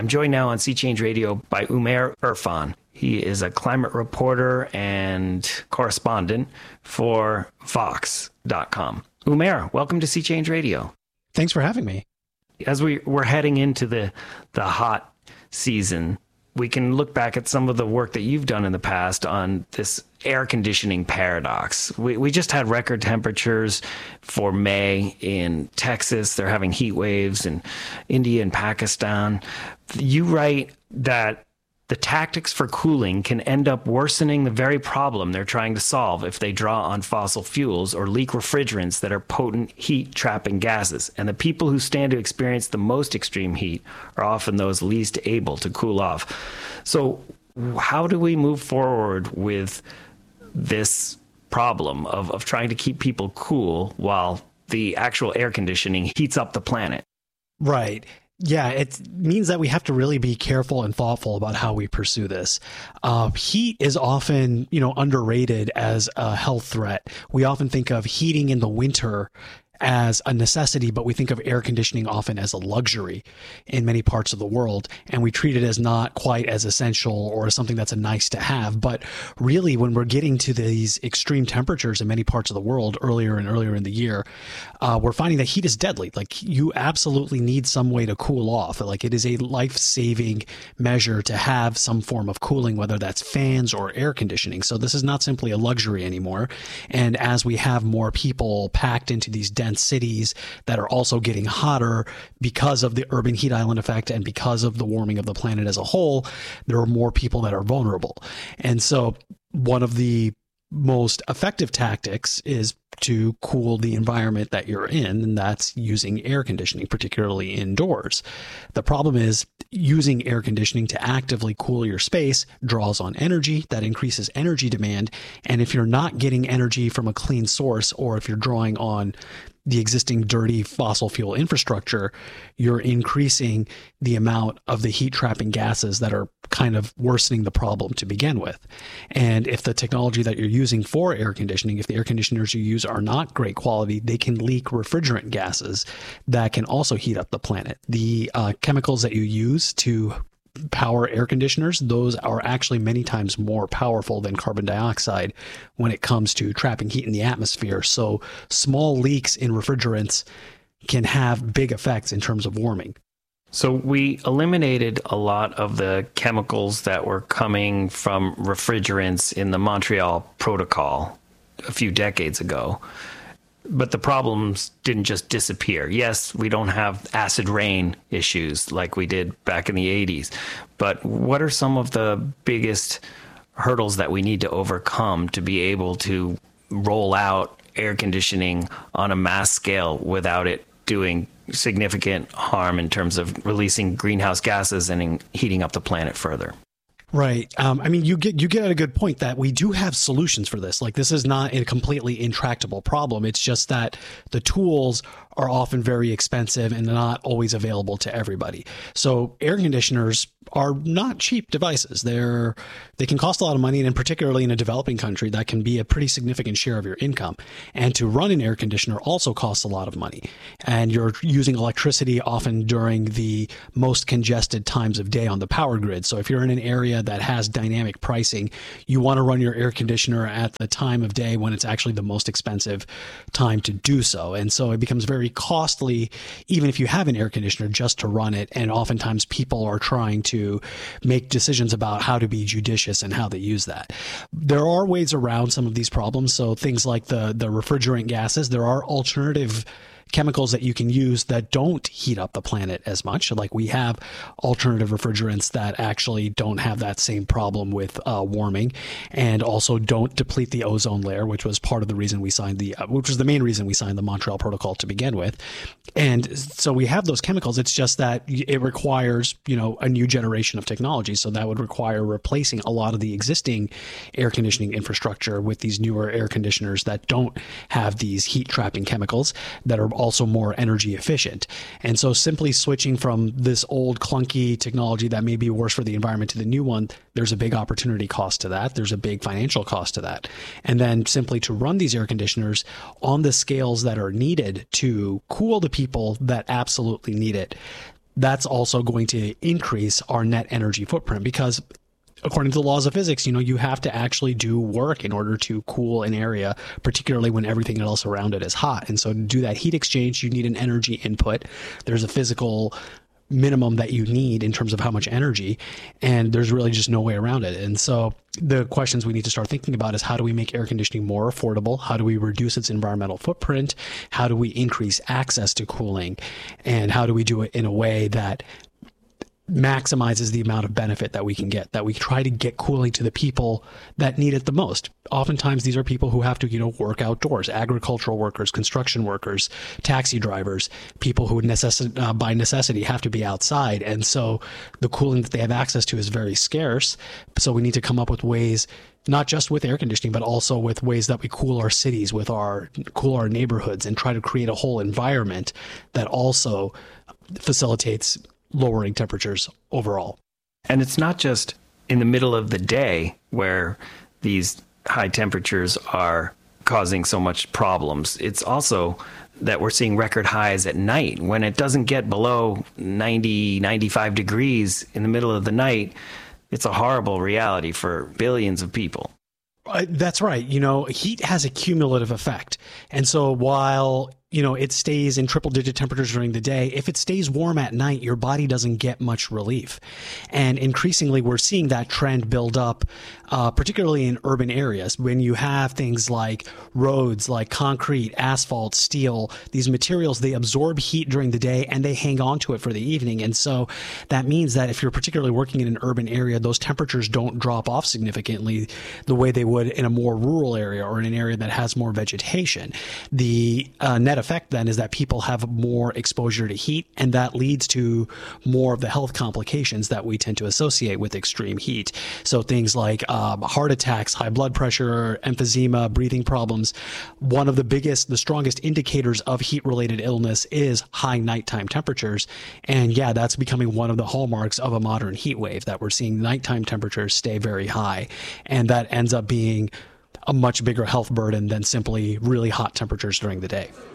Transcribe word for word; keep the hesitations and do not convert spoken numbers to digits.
I'm joined now on Sea Change Radio by Umair Irfan. He is a climate reporter and correspondent for Vox dot com. Umair, welcome to Sea Change Radio. Thanks for having me. As we, we're heading into the, the hot season, we can look back at some of the work that you've done in the past on this air conditioning paradox. We we just had record temperatures for May in Texas. They're having heat waves in India and Pakistan. You write that the tactics for cooling can end up worsening the very problem they're trying to solve if they draw on fossil fuels or leak refrigerants that are potent heat-trapping gases. And the people who stand to experience the most extreme heat are often those least able to cool off. So how do we move forward with this problem of, of trying to keep people cool while the actual air conditioning heats up the planet? Right. Yeah, it means that we have to really be careful and thoughtful about how we pursue this. Uh, heat is often, you know, underrated as a health threat. We often think of heating in the winter as a necessity, but we think of air conditioning often as a luxury in many parts of the world, and we treat it as not quite as essential or as something that's a nice to have. But really, when we're getting to these extreme temperatures in many parts of the world earlier and earlier in the year, uh, we're finding that heat is deadly. Like, you absolutely need some way to cool off. Like, it is a life-saving measure to have some form of cooling, whether that's fans or air conditioning. So this is not simply a luxury anymore. And as we have more people packed into these dense cities that are also getting hotter because of the urban heat island effect and because of the warming of the planet as a whole, there are more people that are vulnerable. And so one of the most effective tactics is to cool the environment that you're in, and that's using air conditioning, particularly indoors. The problem is using air conditioning to actively cool your space draws on energy. That increases energy demand. And if you're not getting energy from a clean source, or if you're drawing on the existing dirty fossil fuel infrastructure, you're increasing the amount of the heat trapping gases that are kind of worsening the problem to begin with. And if the technology that you're using for air conditioning, if the air conditioners you use are not great quality, they can leak refrigerant gases that can also heat up the planet. The uh, chemicals that you use to power air conditioners, those are actually many times more powerful than carbon dioxide when it comes to trapping heat in the atmosphere. So small leaks in refrigerants can have big effects in terms of warming. So we eliminated a lot of the chemicals that were coming from refrigerants in the Montreal Protocol a few decades ago. But the problems didn't just disappear. Yes, we don't have acid rain issues like we did back in the eighties. But what are some of the biggest hurdles that we need to overcome to be able to roll out air conditioning on a mass scale without it doing significant harm in terms of releasing greenhouse gases and heating up the planet further? Right. Um, I mean, you get you get at a good point that we do have solutions for this. Like, this is not a completely intractable problem. It's just that the tools are often very expensive and not always available to everybody. So air conditioners are not cheap devices. They're they can cost a lot of money, and particularly in a developing country, that can be a pretty significant share of your income. And to run an air conditioner also costs a lot of money. And you're using electricity often during the most congested times of day on the power grid. So if you're in an area that has dynamic pricing, you want to run your air conditioner at the time of day when it's actually the most expensive time to do so. And so it becomes very costly, even if you have an air conditioner, just to run it. And oftentimes people are trying to make decisions about how to be judicious and how they use that. There are ways around some of these problems. So things like the, the refrigerant gases, there are alternative chemicals that you can use that don't heat up the planet as much. Like, we have alternative refrigerants that actually don't have that same problem with uh, warming, and also don't deplete the ozone layer, which was part of the reason we signed the, uh, which was the main reason we signed the Montreal Protocol to begin with. And so we have those chemicals. It's just that it requires, you know, a new generation of technology. So that would require replacing a lot of the existing air conditioning infrastructure with these newer air conditioners that don't have these heat trapping chemicals, that are also more energy efficient. And so simply switching from this old clunky technology that may be worse for the environment to the new one, there's a big opportunity cost to that. There's a big financial cost to that. And then simply to run these air conditioners on the scales that are needed to cool the people that absolutely need it, that's also going to increase our net energy footprint, because according to the laws of physics, you know, you have to actually do work in order to cool an area, particularly when everything else around it is hot. And so to do that heat exchange, you need an energy input. There's a physical minimum that you need in terms of how much energy, and there's really just no way around it. And so the questions we need to start thinking about is, how do we make air conditioning more affordable? How do we reduce its environmental footprint? How do we increase access to cooling? And how do we do it in a way that maximizes the amount of benefit that we can get, that we try to get cooling to the people that need it the most? Oftentimes, these are people who have to, you know, work outdoors, agricultural workers, construction workers, taxi drivers, people who necessi- uh, by necessity have to be outside. And so the cooling that they have access to is very scarce. So we need to come up with ways, not just with air conditioning, but also with ways that we cool our cities, with our cool our neighborhoods, and try to create a whole environment that also facilitates lowering temperatures overall. And it's not just in the middle of the day where these high temperatures are causing so much problems. It's also that we're seeing record highs at night. When it doesn't get below ninety, ninety-five degrees in the middle of the night, it's a horrible reality for billions of people. Uh, that's right. You know, heat has a cumulative effect. And so while, you know, it stays in triple digit temperatures during the day, if it stays warm at night, your body doesn't get much relief. And increasingly, we're seeing that trend build up, uh, particularly in urban areas, when you have things like roads, like concrete, asphalt, steel, these materials, they absorb heat during the day and they hang on to it for the evening. And so that means that if you're particularly working in an urban area, those temperatures don't drop off significantly the way they would in a more rural area or in an area that has more vegetation. The uh, net effect then is that people have more exposure to heat, and that leads to more of the health complications that we tend to associate with extreme heat. So things like um, heart attacks, high blood pressure, emphysema, breathing problems. One of the biggest, the strongest indicators of heat-related illness is high nighttime temperatures. And yeah, that's becoming one of the hallmarks of a modern heat wave, that we're seeing nighttime temperatures stay very high. And that ends up being a much bigger health burden than simply really hot temperatures during the day.